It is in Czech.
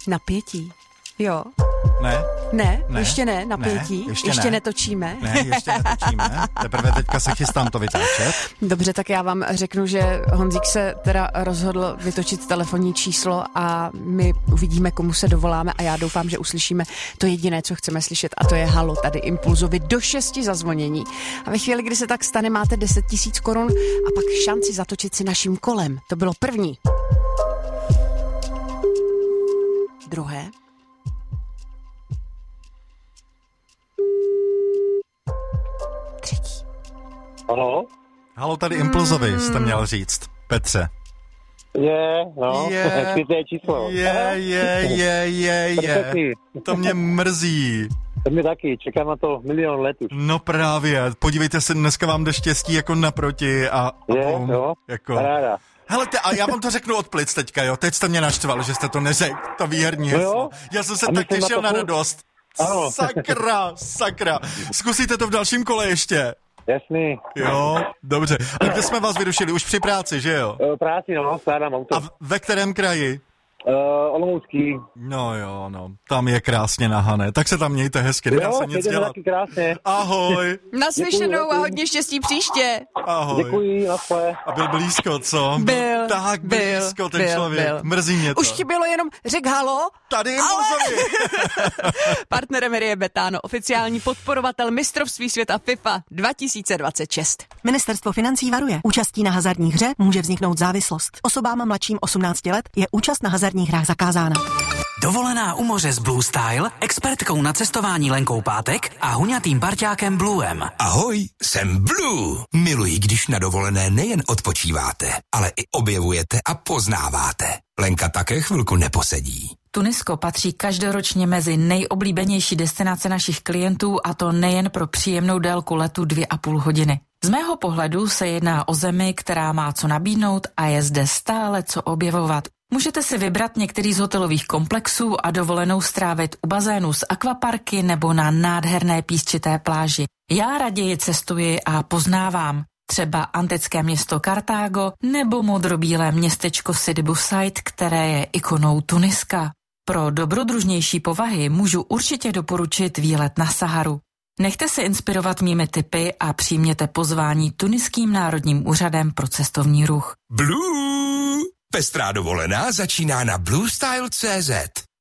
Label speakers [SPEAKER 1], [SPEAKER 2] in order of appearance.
[SPEAKER 1] Napětí. Jo.
[SPEAKER 2] Ne,
[SPEAKER 1] ještě ne, napětí.
[SPEAKER 2] Ne,
[SPEAKER 1] ještě netočíme.
[SPEAKER 2] Ne, ještě netočíme. Teprve teďka se chystám to vytáčet.
[SPEAKER 1] Dobře, tak já vám řeknu, že Honzík se teda rozhodl vytočit telefonní číslo a my uvidíme, komu se dovoláme a já doufám, že uslyšíme to jediné, co chceme slyšet, a to je halo tady Impulzovi do 6 zazvonění. A ve chvíli, kdy se tak stane, máte 10 000 korun a pak šanci zatočit si naším kolem. To bylo první. Druhé. Třetí.
[SPEAKER 2] Halo, tady Impulzovi jste měl říct, Petře.
[SPEAKER 3] Čtvrté číslo.
[SPEAKER 2] To mě mrzí.
[SPEAKER 3] To mě taky, čekám na to milion let už.
[SPEAKER 2] No právě, podívejte se, dneska vám jde štěstí jako naproti a jako...
[SPEAKER 3] Ráda.
[SPEAKER 2] Hele, a já vám to řeknu od plic teďka, jo, teď jste mě naštval, že jste to neřekl, to výherní heslo. Já jsem se tak těšil na radost.
[SPEAKER 3] Ano.
[SPEAKER 2] Sakra. Zkusíte to v dalším kole ještě?
[SPEAKER 3] Jasný.
[SPEAKER 2] Jo, dobře. A kde jsme vás vyrušili? Už při práci, že jo?
[SPEAKER 3] Práci, skládám auto.
[SPEAKER 2] A ve kterém kraji?
[SPEAKER 3] Olomoucký.
[SPEAKER 2] No, tam je krásně na Hané, tak se tam mějte hezky, nedá se nic dělat.
[SPEAKER 3] Taky krásně.
[SPEAKER 2] Ahoj.
[SPEAKER 1] Naslyšenou a hodně štěstí příště.
[SPEAKER 2] Ahoj.
[SPEAKER 3] Děkuji, naschle.
[SPEAKER 2] A byl blízko, co?
[SPEAKER 1] Byl
[SPEAKER 2] tak blízko ten člověk, mrzí mě to.
[SPEAKER 1] Už ti bylo jenom řek halo.
[SPEAKER 2] Tady Impulzovi.
[SPEAKER 1] Partnerem hry je Betano, oficiální podporovatel mistrovství světa FIFA 2026.
[SPEAKER 4] Ministerstvo financí varuje. Účastí na hazardní hře může vzniknout závislost. Osobám mladším 18 let je účast na hazardních hrách zakázána.
[SPEAKER 5] Dovolená u moře s Blue Style, expertkou na cestování Lenkou Pátek a huňatým parťákem Bluem.
[SPEAKER 6] Ahoj, jsem Blue. Miluji, když na dovolené nejen odpočíváte, ale i objevujete a poznáváte. Lenka také chvilku neposedí.
[SPEAKER 7] Tunisko patří každoročně mezi nejoblíbenější destinace našich klientů, a to nejen pro příjemnou délku letu 2,5 hodiny. Z mého pohledu se jedná o zemi, která má co nabídnout a je zde stále co objevovat. Můžete si vybrat některý z hotelových komplexů a dovolenou strávit u bazénu s akvaparky nebo na nádherné písčité pláži. Já raději cestuji a poznávám. Třeba antické město Kartágo nebo modrobílé městečko Sidi Bou Said, které je ikonou Tuniska. Pro dobrodružnější povahy můžu určitě doporučit výlet na Saharu. Nechte se inspirovat mými tipy a přijměte pozvání Tuniským národním úřadem pro cestovní ruch.
[SPEAKER 6] Blue! Pestrá dovolená začíná na bluestyle.cz.